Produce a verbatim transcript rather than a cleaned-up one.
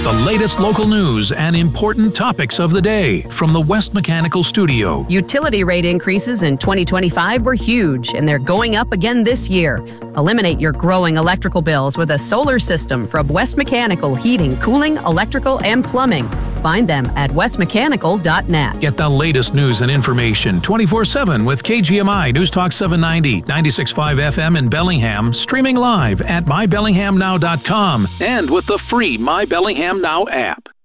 the latest local news and important topics of the day from the West Mechanical Studio. Utility rate increases in twenty twenty-five were huge, and they're going up again this year. Eliminate your growing electrical bills with a solar system from West Mechanical Heating, Cooling, Electrical, and Plumbing. Find them at west mechanical dot net. Get the latest news and information twenty-four seven with K G M I News Talk seven ninety, ninety-six point five F M in Bellingham, streaming live at my bellingham now dot com and with the free My Bellingham Now app.